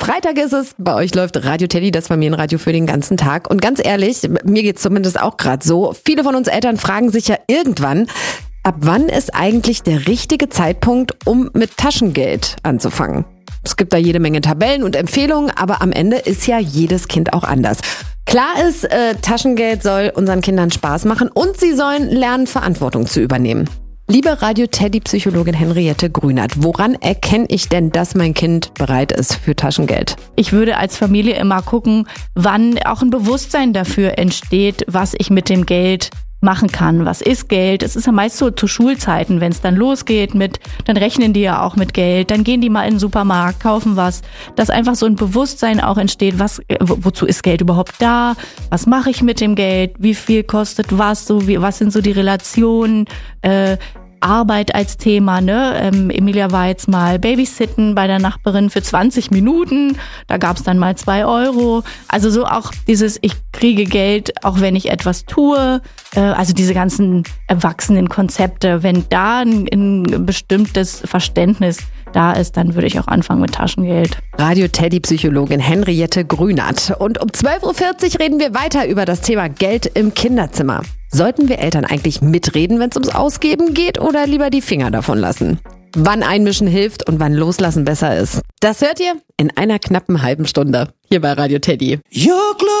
Freitag ist es, bei euch läuft Radio Teddy, das Familienradio für den ganzen Tag. Und ganz ehrlich, mir geht's zumindest auch gerade so. Viele von uns Eltern fragen sich ja irgendwann, ab wann ist eigentlich der richtige Zeitpunkt, um mit Taschengeld anzufangen? Es gibt da jede Menge Tabellen und Empfehlungen, aber am Ende ist ja jedes Kind auch anders. Klar ist, Taschengeld soll unseren Kindern Spaß machen und sie sollen lernen, Verantwortung zu übernehmen. Liebe Radio-Teddy-Psychologin Henriette Grünert, woran erkenne ich denn, dass mein Kind bereit ist für Taschengeld? Ich würde als Familie immer gucken, wann auch ein Bewusstsein dafür entsteht, was ich mit dem Geld machen kann. Was ist Geld? Es ist ja meist so zu Schulzeiten, wenn es dann losgeht dann rechnen die ja auch mit Geld, dann gehen die mal in den Supermarkt, kaufen was, dass einfach so ein Bewusstsein auch entsteht, wozu ist Geld überhaupt da? Was mache ich mit dem Geld? Wie viel kostet was? Was sind so die Relationen? Arbeit als Thema, ne? Emilia war jetzt mal Babysitten bei der Nachbarin für 20 Minuten. Da gab's dann mal 2 €. Also so auch dieses, ich kriege Geld, auch wenn ich etwas tue. Also diese ganzen erwachsenen Konzepte. Wenn da ein bestimmtes Verständnis da ist, dann würde ich auch anfangen mit Taschengeld. Radio-Teddy-Psychologin Henriette Grünert. Und um 12.40 Uhr reden wir weiter über das Thema Geld im Kinderzimmer. Sollten wir Eltern eigentlich mitreden, wenn es ums Ausgeben geht, oder lieber die Finger davon lassen? Wann einmischen hilft und wann loslassen besser ist. Das hört ihr in einer knappen halben Stunde hier bei Radio Teddy.